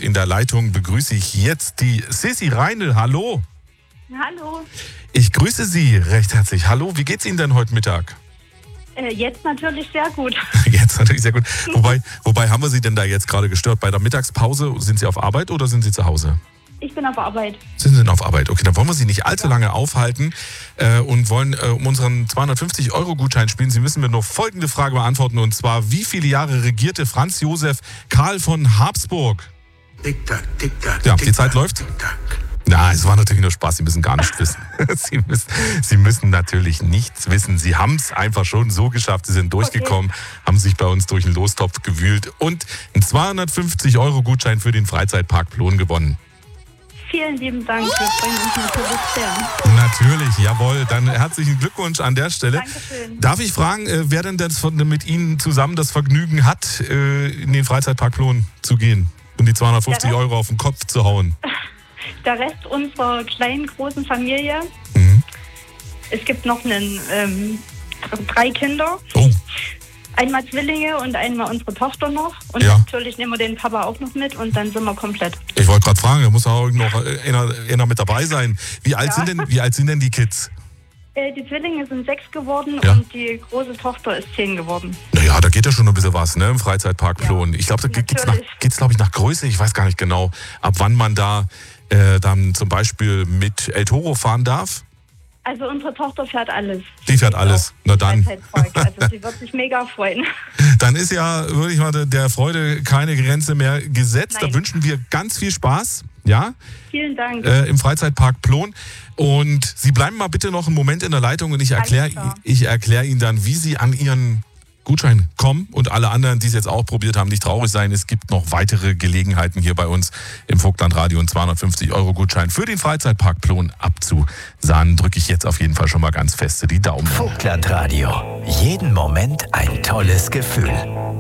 in der Leitung begrüße ich jetzt die Sissi Reindl. Hallo. Hallo. Ich grüße Sie recht herzlich. Hallo, wie geht's Ihnen denn heute Mittag? Jetzt natürlich sehr gut. Jetzt natürlich sehr gut. Wobei haben wir Sie denn da jetzt gerade gestört? Bei der Mittagspause sind Sie auf Arbeit oder sind Sie zu Hause? Ich bin auf Arbeit. Sind Sie denn auf Arbeit? Okay, dann wollen wir Sie nicht allzu lange aufhalten und wollen um unseren 250-Euro-Gutschein spielen. Sie müssen mir nur folgende Frage beantworten, und zwar: Wie viele Jahre regierte Franz Josef Karl von Habsburg? Tick-Tack, Tick-Tack. Ja, die Zeit läuft. Tick-Tack. Na, es war natürlich nur Spaß. Sie müssen gar nicht wissen. Sie müssen natürlich nichts wissen. Sie haben es einfach schon so geschafft. Sie sind durchgekommen, haben sich bei uns durch den Lostopf gewühlt und einen 250-Euro-Gutschein für den Freizeitpark Plon gewonnen. Vielen lieben Dank. Wir freuen uns natürlich sehr. Natürlich, jawohl. Dann herzlichen Glückwunsch an der Stelle. Dankeschön. Darf ich fragen, wer denn mit Ihnen zusammen das Vergnügen hat, in den Freizeitpark Plon zu gehen und die 250 Euro auf den Kopf zu hauen? Der Rest unserer kleinen, großen Familie. Mhm. Es gibt noch 3 Kinder. Oh, Einmal Zwillinge und einmal unsere Tochter noch. Und Ja. natürlich nehmen wir den Papa auch noch mit und dann sind wir komplett. ich wollte gerade fragen, da muss auch noch einer mit dabei sein. Wie alt sind denn die Kids? Die Zwillinge sind 6 geworden Ja. und die große Tochter ist 10 geworden. Naja, da geht ja schon ein bisschen was, ne, im Freizeitpark Ja, Plon. Ich glaube, da geht's natürlich. glaube ich, nach Größe. Ich weiß gar nicht genau, ab wann man da dann zum Beispiel mit El Toro fahren darf. Also unsere Tochter fährt alles. Die fährt alles. Na dann. Freizeitpark. Also sie wird sich mega freuen. Dann ist ja wirklich mal der Freude keine Grenze mehr gesetzt. Nein. Da wünschen wir ganz viel Spaß, ja, Vielen Dank. im Freizeitpark Plon. Und Sie bleiben mal bitte noch einen Moment in der Leitung und ich erkläre Ihnen dann, wie Sie an Ihren Gutschein kommen, und alle anderen, die es jetzt auch probiert haben, nicht traurig sein. Es gibt noch weitere Gelegenheiten hier bei uns im Vogtlandradio, einen 250-Euro-Gutschein für den Freizeitpark Plon abzusahnen. Drücke ich jetzt auf jeden Fall schon mal ganz feste die Daumen. Vogtlandradio. Jeden Moment ein tolles Gefühl.